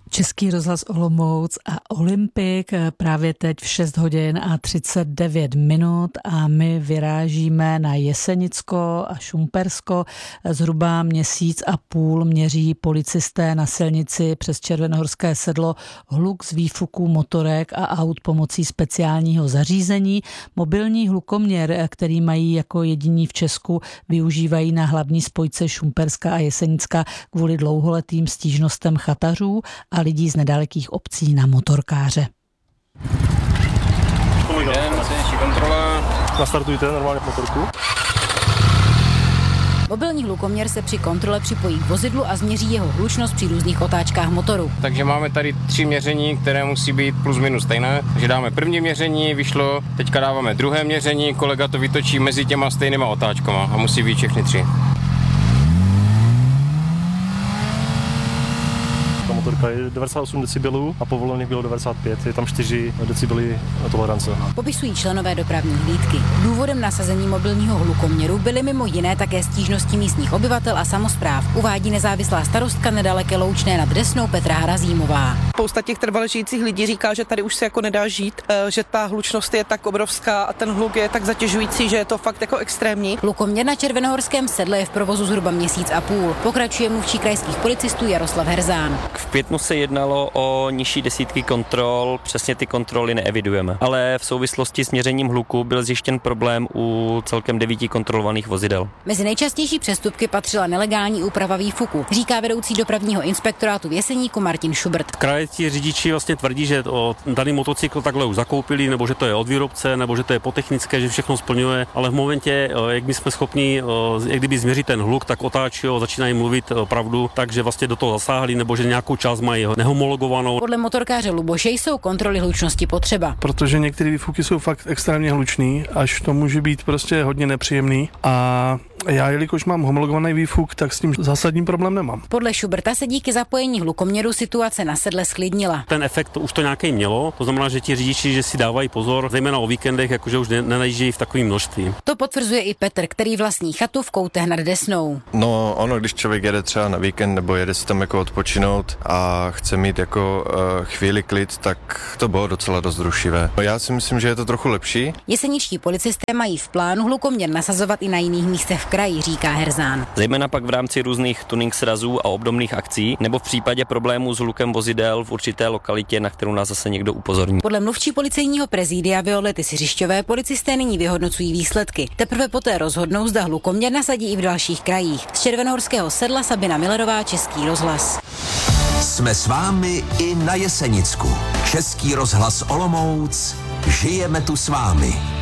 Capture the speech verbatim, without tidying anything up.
Český rozhlas Olomouc a Olympik právě teď v šest hodin a třicet devět minut a my vyrážíme na Jesenicko a Šumpersko. Zhruba měsíc a půl měří policisté na silnici přes Červenohorské sedlo hluk z výfuků motorek a aut pomocí speciálního zařízení. Mobilní hlukoměr, který mají jako jediní v Česku, využívají na hlavní spojce Šumperska a Jesenicka kvůli dlouholetým stížnostem chatařů a lidí z nedalekých obcí na motorkáře. Kontrola. Nastartujte normálně motorku. Mobilní hlukoměr se při kontrole připojí k vozidlu a změří jeho hlučnost při různých otáčkách motoru. Takže máme tady tři měření, které musí být plus minus stejné. Takže dáme první měření, vyšlo, teďka dáváme druhé měření, kolega to vytočí mezi těma stejnýma otáčkama a musí být všechny tři. Motorka je devadesát osm decibelů a povolených bylo devadesát pět, je tam čtyři decibely tolerance. Popisují členové dopravní hlídky. Důvodem nasazení mobilního hlukoměru byly mimo jiné také stížnosti místních obyvatel a samospráv, uvádí nezávislá starostka nedaleké Loučné nad Desnou Petra Harazímová. Spousta těch trvale žijících lidí říká, že tady už se jako nedá žít, že ta hlučnost je tak obrovská a ten hluk je tak zatěžující, že je to fakt jako extrémní. Hlukoměr na Červenohorském sedle je v provozu zhruba měsíc a půl. Pokračuje mluvčí krajských policistů Jaroslav Herzán. V květnu se jednalo o nižší desítky kontrol, přesně ty kontroly neevidujeme. Ale v souvislosti s měřením hluku byl zjištěn problém u celkem devíti kontrolovaných vozidel. Mezi nejčastější přestupky patřila nelegální úprava výfuku, říká vedoucí dopravního inspektorátu v Jeseníku Martin Schubert. V kraji ti řidiči vlastně tvrdí, že o daný motocykl takhle už zakoupili, nebo že to je od výrobce, nebo že to je potechnické, že všechno splňuje, ale v momentě, jak my jsme schopni, jak kdyby změřit ten hluk, tak otáčí, začínají mluvit pravdu, takže vlastně do toho zasáhli, nebo že nějakou část mají nehomologovanou. Podle motorkáře Luboše jsou kontroly hlučnosti potřeba. Protože některé výfuky jsou fakt extrémně hlučný, až to může být prostě hodně nepříjemný a já, jelikož mám homologovaný výfuk, tak s tím zásadní problém nemám. Podle Schuberta se díky zapojení hlukoměru situace na sedle sklidnila. Ten efekt už to nějaký mělo, to znamená, že ti řidiči, že si dávají pozor, zejména o víkendech, jakože už nenajíždějí v takovém množství. To potvrzuje i Petr, který vlastní chatu v Koutech nad Desnou. No, ono, když člověk jede třeba na víkend nebo jede si tam jako odpočinout a chce mít jako uh, chvíli klid, tak to bylo docela dost rušivé. Já si myslím, že je to trochu lepší. Jeseničtí policisté mají v plánu hlukoměr nasazovat i na jiných místech v kraji, říká Herzán. Zejména pak v rámci různých tuning srazů a obdobných akcí, nebo v případě problémů s hlukem vozidel v určité lokalitě, na kterou nás zase někdo upozorní. Podle mluvčí policejního prezídia Violety Siřišťové policisté nyní vyhodnocují výsledky. Teprve poté rozhodnou, zda hlukoměr nasadí i v dalších krajích. Z Červenohorského sedla Sabina Millerová, Český rozhlas. Jsme s vámi i na Jesenicku. Český rozhlas Olomouc. Žijeme tu s vámi.